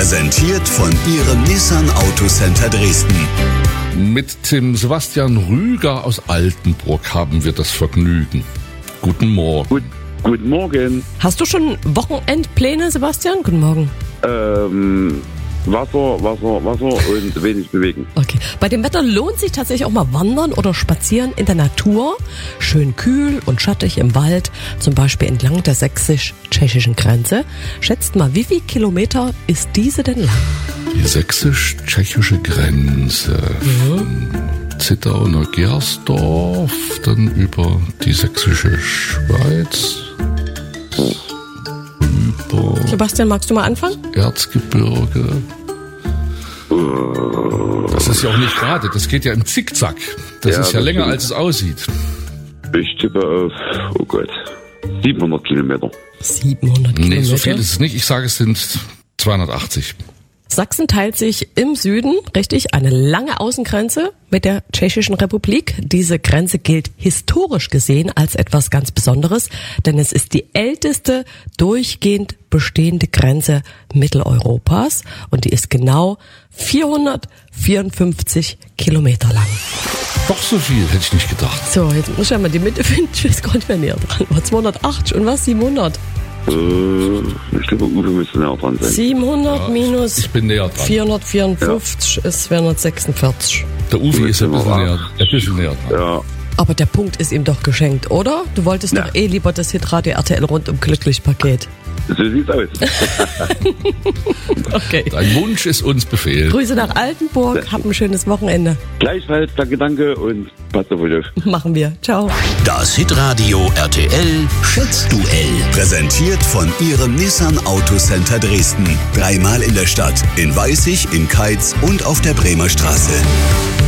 Präsentiert von Ihrem Nissan Autocenter Dresden. Mit dem Sebastian Rüger aus Altenburg haben wir das Vergnügen. Guten Morgen. Guten Morgen. Hast du schon Wochenendpläne, Sebastian? Guten Morgen. Wasser und wenig bewegen. Okay. Bei dem Wetter lohnt sich tatsächlich auch mal wandern oder spazieren in der Natur. Schön kühl und schattig im Wald, zum Beispiel entlang der sächsisch-tschechischen Grenze. Schätzt mal, wie viel Kilometer ist diese denn lang? Die sächsisch-tschechische Grenze. Von Zittau nach Gersdorf, dann über die sächsische Schweiz, über Sebastian, magst du mal anfangen? Erzgebirge. Das ist ja auch nicht gerade, das geht ja im Zickzack. Das ist ja das länger, stimmt. als es aussieht. Ich tippe auf, 700 Kilometer. 700 Kilometer. Nee, so viel ist es nicht. Ich sage, es sind 280. Sachsen teilt sich im Süden, richtig, eine lange Außengrenze mit der Tschechischen Republik. Diese Grenze gilt historisch gesehen als etwas ganz Besonderes, denn es ist die älteste durchgehend bestehende Grenze Mitteleuropas und die ist genau 454 Kilometer lang. Doch so viel, hätte ich nicht gedacht. So, jetzt muss ich ja mal die Mitte finden, ich weiß gar nicht mehr näher dran. 280 und was? 700? Ich glaube, Uwe müsste näher dran sein. 700 minus Ich bin näher dran. 454 ist 446. Der Uwe ist ein bisschen näher dran. Ja, Aber der Punkt ist ihm doch geschenkt, oder? Du wolltest doch lieber das Hitradio RTL rundum glücklich Paket. so sieht's aus. Okay. Dein Wunsch ist uns Befehl. Grüße nach Altenburg, hab ein schönes Wochenende. Gleichfalls, danke und passt auf euch auf. Machen wir. Ciao. Das Hitradio RTL Schätzduell. Präsentiert von Ihrem Nissan Autocenter Dresden. 3-mal in der Stadt, in Weißig, in Keitz und auf der Bremer Straße.